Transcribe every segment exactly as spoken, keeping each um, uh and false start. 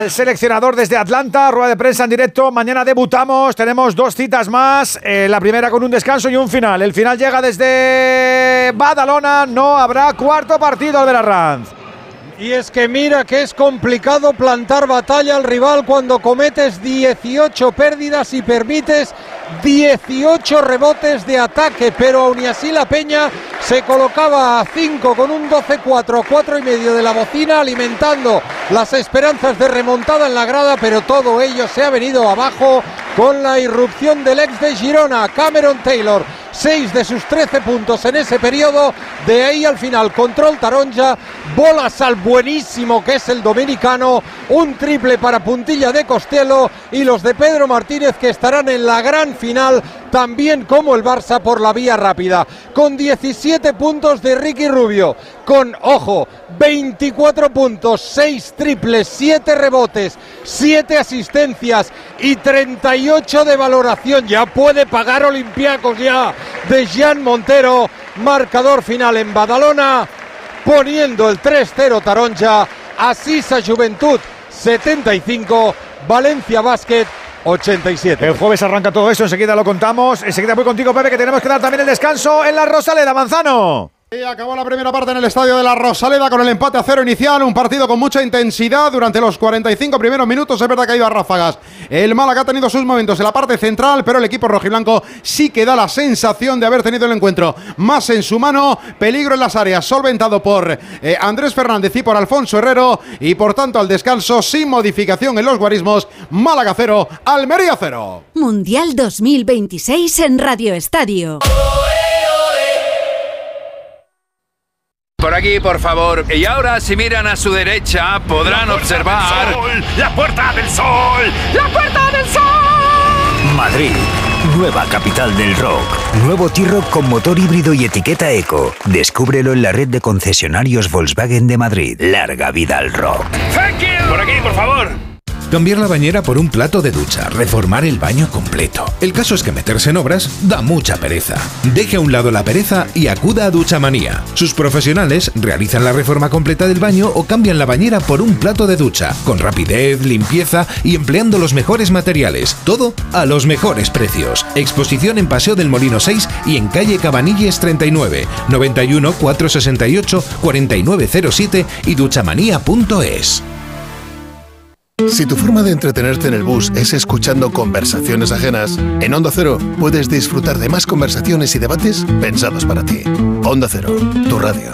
El seleccionador desde Atlanta, rueda de prensa en directo. Mañana debutamos, tenemos dos citas más. Eh, la primera con un descanso y un final. El final llega desde Badalona. No habrá cuarto partido, Albert Arranz. Y es que mira que es complicado plantar batalla al rival cuando cometes dieciocho pérdidas y permites dieciocho rebotes de ataque, pero aún y así la Peña se colocaba a cinco con un doce cuatro, cuatro y medio de la bocina, alimentando las esperanzas de remontada en la grada, pero todo ello se ha venido abajo con la irrupción del ex de Girona, Cameron Taylor. Seis de sus trece puntos en ese periodo, de ahí al final control taronja, bolas al buenísimo que es el dominicano, un triple para puntilla de Costello y los de Pedro Martínez que estarán en la gran final también como el Barça por la vía rápida, con diecisiete puntos de Ricky Rubio, con, ojo, veinticuatro puntos, seis triples, siete rebotes, siete asistencias y treinta y ocho de valoración. Ya puede pagar Olympiacos ya de Jean Montero, marcador final en Badalona, poniendo el tres cero taronja, Asisa Juventud setenta y cinco, Valencia Basket ochenta y siete. El jueves arranca todo eso, enseguida lo contamos. Enseguida voy contigo, Pepe, que tenemos que dar también el descanso en la Rosaleda. Manzano. Y acabó la primera parte en el estadio de la Rosaleda con el empate a cero inicial, un partido con mucha intensidad durante los cuarenta y cinco primeros minutos. Es verdad que ha ido a ráfagas el Málaga, ha tenido sus momentos en la parte central, pero el equipo rojiblanco sí que da la sensación de haber tenido el encuentro más en su mano. Peligro en las áreas, solventado por eh, Andrés Fernández y por Alfonso Herrero, y por tanto al descanso sin modificación en los guarismos. Málaga cero, Almería cero. Mundial dos mil veintiséis en Radio Estadio. Por aquí, por favor. Y ahora, si miran a su derecha, podrán observar... ¡La Puerta del Sol! ¡La Puerta del Sol! Madrid, nueva capital del rock. Nuevo T-Roc con motor híbrido y etiqueta eco. Descúbrelo en la red de concesionarios Volkswagen de Madrid. Larga vida al rock. ¡Thank you! Por aquí, por favor. Cambiar la bañera por un plato de ducha, reformar el baño completo. El caso es que meterse en obras da mucha pereza. Deje a un lado la pereza y acuda a Duchamanía. Sus profesionales realizan la reforma completa del baño o cambian la bañera por un plato de ducha, con rapidez, limpieza y empleando los mejores materiales. Todo a los mejores precios. Exposición en Paseo del Molino seis y en calle Cabanilles treinta y nueve, noventa y uno, cuatrocientos sesenta y ocho, cuarenta y nueve cero siete y duchamanía punto es. Si tu forma de entretenerte en el bus es escuchando conversaciones ajenas, en Onda Cero puedes disfrutar de más conversaciones y debates pensados para ti. Onda Cero, tu radio.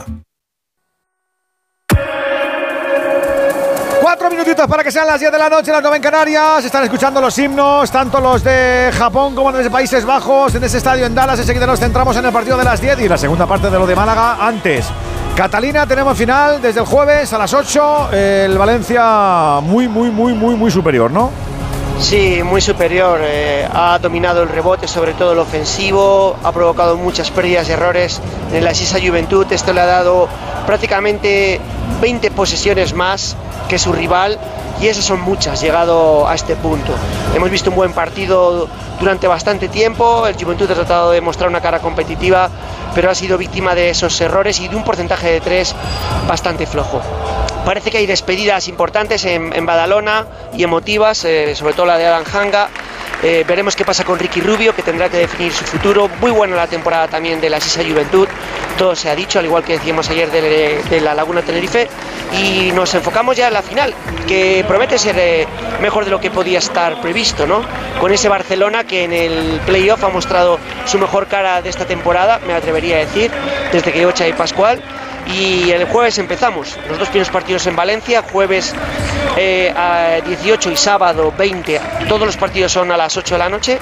Cuatro minutitos para que sean las diez de la noche, las nueve en Canarias. Están escuchando los himnos, tanto los de Japón como los de Países Bajos, en ese estadio en Dallas. Enseguida nos centramos en el partido de las diez y la segunda parte de lo de Málaga antes. Catalina, tenemos final desde el jueves a las ocho. El Valencia muy, muy, muy, muy, muy superior, ¿no? Sí, muy superior. Eh, ha dominado el rebote, sobre todo el ofensivo. Ha provocado muchas pérdidas y errores en la Asisa Juventud. Esto le ha dado prácticamente veinte posesiones más que su rival. Y esas son muchas, llegado a este punto. Hemos visto un buen partido durante bastante tiempo. El Juventud ha tratado de mostrar una cara competitiva, pero ha sido víctima de esos errores y de un porcentaje de tres bastante flojo. Parece que hay despedidas importantes en, en Badalona y emotivas, eh, sobre todo la de Adam Hanga. Eh, veremos qué pasa con Ricky Rubio, que tendrá que definir su futuro. Muy buena la temporada también de la Asisa Juventud, todo se ha dicho, al igual que decíamos ayer de, de la Laguna Tenerife. Y nos enfocamos ya en la final, que promete ser eh, mejor de lo que podía estar previsto, ¿no? Con ese Barcelona que en el playoff ha mostrado su mejor cara de esta temporada, me atrevería a decir, desde que llegó Xavi Pascual. Y el jueves empezamos, los dos primeros partidos en Valencia, jueves eh, a dieciocho y sábado veinte, todos los partidos son a las ocho de la noche.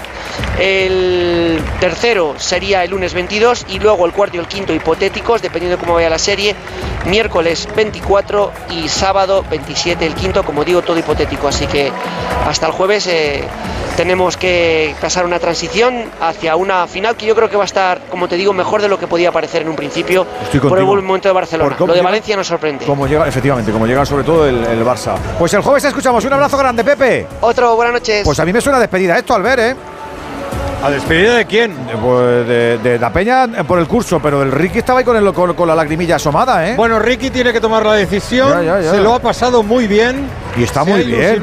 El tercero sería el lunes veintidós y luego el cuarto y el quinto hipotéticos, dependiendo de cómo vaya la serie, miércoles veinticuatro y sábado veintisiete el quinto, como digo, todo hipotético, así que hasta el jueves eh, tenemos que pasar una transición hacia una final que yo creo que va a estar, como te digo, mejor de lo que podía parecer en un principio por el buen momento de Barcelona. Lo de llega, Valencia nos sorprende. Como llega, efectivamente, como llega sobre todo el, el Barça. Pues el jueves te escuchamos. Un abrazo grande, Pepe. Otro, buenas noches. Pues a mí me suena despedida esto, Albert, ¿eh? ¿A despedida de quién? Pues de, de la Peña por el curso, pero el Ricky estaba ahí con, el, con, con la lagrimilla asomada, ¿eh? Bueno, Ricky tiene que tomar la decisión. Ya, ya, ya. Se lo ha pasado muy bien. Y está muy bien.